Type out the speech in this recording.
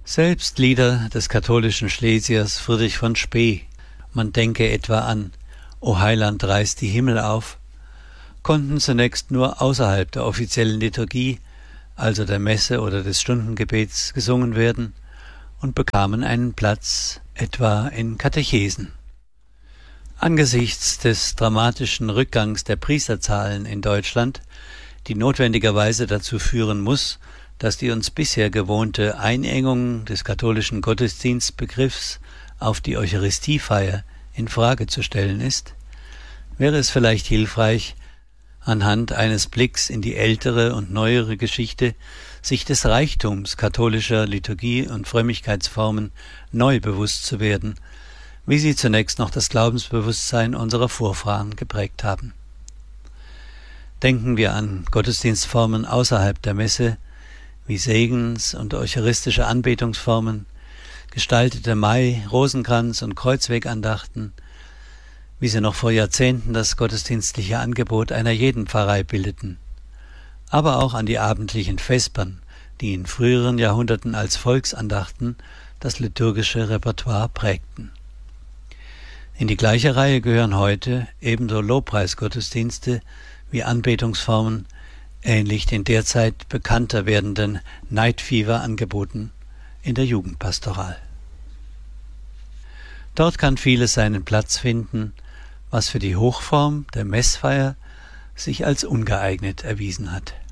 Selbst Lieder des katholischen Schlesiers Friedrich von Spee, man denke etwa an »O Heiland, reiß die Himmel auf«, konnten zunächst nur außerhalb der offiziellen Liturgie, also der Messe oder des Stundengebets, gesungen werden und bekamen einen Platz etwa in Katechesen. Angesichts des dramatischen Rückgangs der Priesterzahlen in Deutschland, die notwendigerweise dazu führen muss, dass die uns bisher gewohnte Einengung des katholischen Gottesdienstbegriffs auf die Eucharistiefeier in Frage zu stellen ist, wäre es vielleicht hilfreich, anhand eines Blicks in die ältere und neuere Geschichte sich des Reichtums katholischer Liturgie und Frömmigkeitsformen neu bewusst zu werden, wie sie zunächst noch das Glaubensbewusstsein unserer Vorfahren geprägt haben. Denken wir an Gottesdienstformen außerhalb der Messe, wie Segens- und eucharistische Anbetungsformen, gestaltete Mai-, Rosenkranz- und Kreuzwegandachten, wie sie noch vor Jahrzehnten das gottesdienstliche Angebot einer jeden Pfarrei bildeten, aber auch an die abendlichen Vespern, die in früheren Jahrhunderten als Volksandachten das liturgische Repertoire prägten. In die gleiche Reihe gehören heute ebenso Lobpreisgottesdienste wie Anbetungsformen, ähnlich den derzeit bekannter werdenden Night Fever-Angeboten in der Jugendpastoral. Dort kann vieles seinen Platz finden, was für die Hochform der Messfeier sich als ungeeignet erwiesen hat.